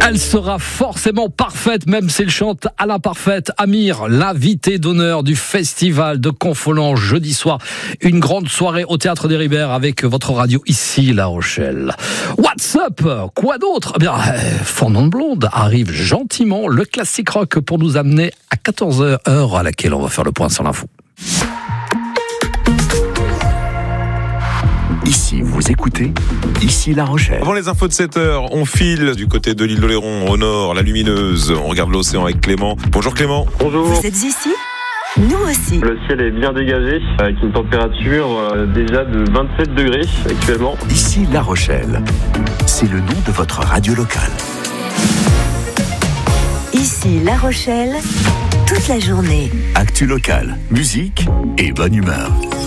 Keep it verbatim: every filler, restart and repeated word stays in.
Elle sera forcément parfaite, même s'il chante à l'imparfaite. Amir, l'invité d'honneur du festival de Confolens jeudi soir. Une grande soirée au Théâtre des Ribères avec votre radio ici, La Rochelle. What's up? Quoi d'autre? Eh bien, Fondant de Blonde arrive gentiment, le classique rock pour nous amener à quatorze heures, heure à laquelle on va faire le point sur l'info. Ici, vous écoutez, ici La Rochelle. Avant les infos de sept heures, on file du côté de l'île d'Oléron, au nord, la Lumineuse. On regarde l'océan avec Clément. Bonjour Clément. Bonjour. Vous êtes ici ? Nous aussi. Le ciel est bien dégagé, avec une température euh, déjà de vingt-sept degrés actuellement. Ici La Rochelle, c'est le nom de votre radio locale. Ici La Rochelle, toute la journée. Actu locale, musique et bonne humeur.